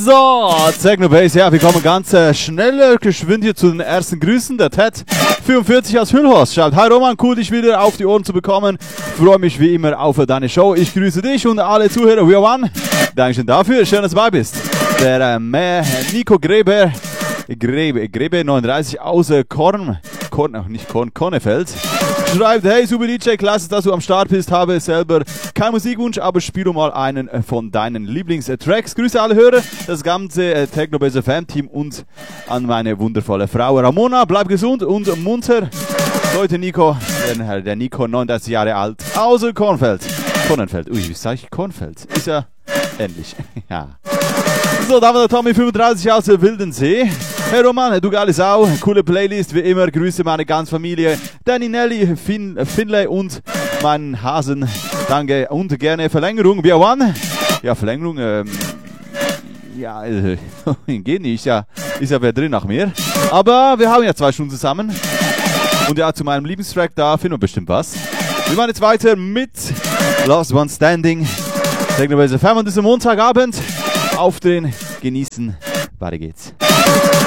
So, Technobase, ja, wir kommen ganz schnell geschwind hier zu den ersten Grüßen. Der Ted 44 aus Hüllhorst schreibt: Hi Roman, cool dich wieder auf die Ohren zu bekommen. Freue mich wie immer auf deine Show. Ich grüße dich und alle Zuhörer. We are one. Dankeschön dafür, schön, dass du dabei bist. Der Nico Grebe 39 aus Kornefeld schreibt: Hey super DJ, klasse, dass du am Start bist. Habe selber keinen Musikwunsch, aber spiele mal einen von deinen Lieblingstracks. Grüße alle Hörer, das ganze Technobase FM-Team und an meine wundervolle Frau Ramona. Bleib gesund und munter. Leute, Nico, der Nico, 39 Jahre alt, aus Kornfeld. Ui, wie sag ich Kornfeld? Ist ja ähnlich. Ja. So, da haben wir Tommy 35 aus Wildensee. Hey Roman, du geile Sau, coole Playlist, wie immer, grüße meine ganze Familie, Danny, Nelly, Finlay und meinen Hasen, danke und gerne Verlängerung, we are one. Ja, Verlängerung, geht nicht, ist ja wer drin nach mir, aber wir haben ja 2 Stunden zusammen und ja, zu meinem Lieblingstrack, da finden wir bestimmt was. Wir machen jetzt weiter mit Last One Standing, Technobase FM an diesem Montagabend, auf den Genießen, weiter geht's.